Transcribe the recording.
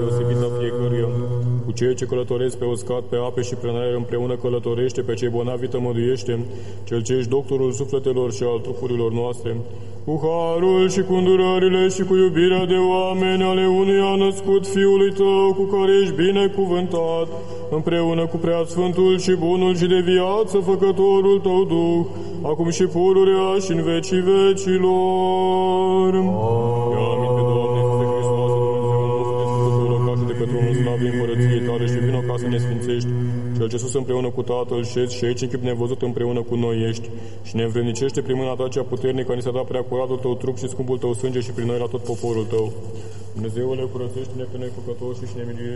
deosebită fiecăruia. Cu cei ce călătoresc pe uscat, pe ape și prin aer împreună călătorește, pe cei bolnavi tămăduiește, cel ce ești doctorul sufletelor și al trupurilor noastre. Cu harul și cu îndurările și cu iubirea de oameni ale unuia născut Fiului Tău, cu care ești binecuvântat, împreună cu preasfântul și bunul și de viață făcătorul Tău Duh, acum și pururea și în vecii vecilor. Ia aminte, Doamne, Iisuse Hristoase, Dumnezeu nostru, de Sfântul locașul de pe tronul slavei împărăției Tale și vino ca să ne sfințești, Cel ce sus împreună cu Tatăl șezi și aici în chip nevăzut împreună cu noi ești și ne învrednicește prin mâna Ta cea puternică, ni s-a dat prea curatul Tău trup și scumpul Tău sânge și prin noi la tot poporul Tău. Dumnezeule, curățește-ne pe noi păcătoși și ne miluiește.